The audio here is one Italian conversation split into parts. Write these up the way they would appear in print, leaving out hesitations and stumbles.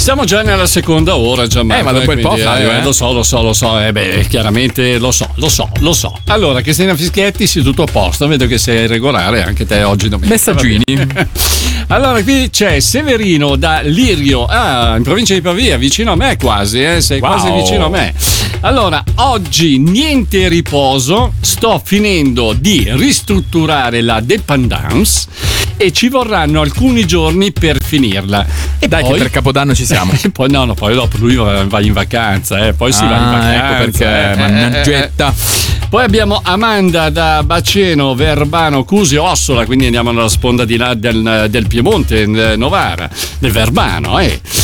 Siamo già nella seconda ora, Gianmarco. Ma dopo un po', Flavio, Lo so. Chiaramente lo so. Allora, Cristina Fischietti, sì, tutto a posto. Vedo che sei regolare anche te oggi domenica. Messaggini. Allora, qui c'è Severino da Lirio, in provincia di Pavia, vicino a me quasi, sei quasi vicino a me. Allora, oggi niente riposo, sto finendo di ristrutturare la dépendance e ci vorranno alcuni giorni per finirla. E dai, poi, che per Capodanno ci siamo. Poi poi dopo lui va in vacanza, poi si va in vacanza. Ecco perché, mannaggetta. Poi abbiamo Amanda da Baceno, Verbano, Cusio, Ossola, quindi andiamo alla sponda di là del Piemonte, Novara, del Verbano.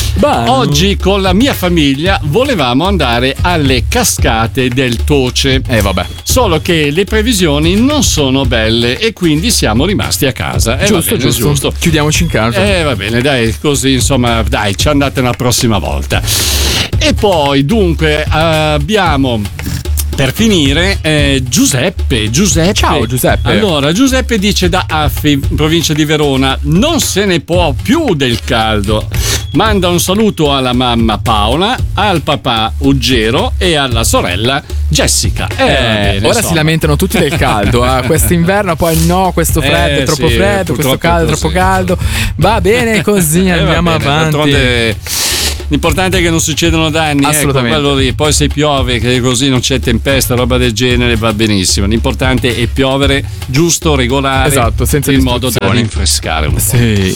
Oggi con la mia famiglia volevamo andare alle cascate del Toce. Vabbè. Solo che le previsioni non sono belle e quindi siamo rimasti a casa. Giusto. Chiudiamoci in casa. Va bene, dai, così insomma, dai, ci andate la prossima volta. E poi, dunque, abbiamo... Per finire, Giuseppe. Ciao Giuseppe. Allora, Giuseppe dice da Affi, provincia di Verona, non se ne può più del caldo. Manda un saluto alla mamma Paola, al papà Uggero e alla sorella Jessica. Bene, ora si lamentano tutti del caldo. Quest'inverno poi no, questo freddo è troppo freddo, questo caldo è troppo caldo. Va bene così, andiamo avanti. L'importante è che non succedano danni. Assolutamente. Quello lì. Poi se piove, che così non c'è tempesta, roba del genere, va benissimo. L'importante è piovere giusto, regolare, esatto, senza in modo da rinfrescare un po'. Sì.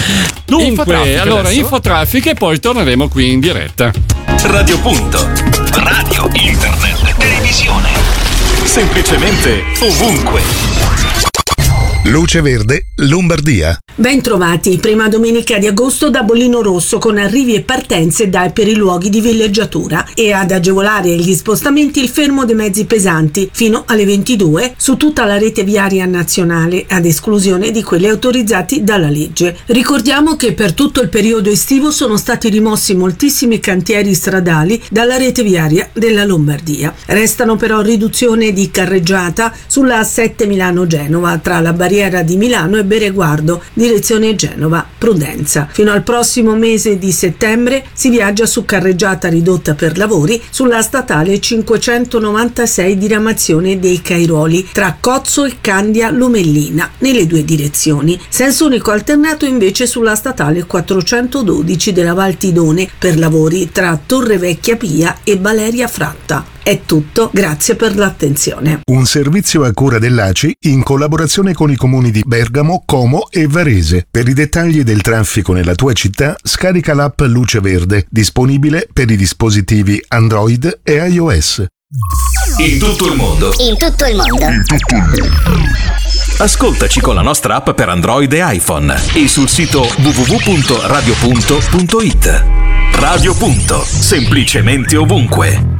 Dunque, infotraffic e poi torneremo qui in diretta. Radio Punto. Radio, internet, televisione. Semplicemente ovunque. Luce Verde, Lombardia. Ben trovati, prima domenica di agosto da Bollino Rosso con arrivi e partenze per i luoghi di villeggiatura e ad agevolare gli spostamenti il fermo dei mezzi pesanti fino alle 22 su tutta la rete viaria nazionale ad esclusione di quelli autorizzati dalla legge. Ricordiamo che per tutto il periodo estivo sono stati rimossi moltissimi cantieri stradali dalla rete viaria della Lombardia. Restano però riduzione di carreggiata sulla A7 Milano-Genova tra la barriera di Milano e Bereguardo, direzione Genova-Prudenza. Fino al prossimo mese di settembre si viaggia su carreggiata ridotta per lavori sulla statale 596 diramazione dei Cairoli tra Cozzo e Candia Lomellina nelle due direzioni. Senso unico alternato invece sulla statale 412 della Val Tidone per lavori tra Torrevecchia Pia e Valeria Fratta. È tutto, grazie per l'attenzione. Un servizio a cura dell'ACI in collaborazione con i comuni di Bergamo, Como e Varese. Per i dettagli del traffico nella tua città, scarica l'app Luce Verde, disponibile per i dispositivi Android e iOS. In tutto il mondo. Ascoltaci con la nostra app per Android e iPhone e sul sito www.radiopunto.it. Radio Punto, semplicemente ovunque.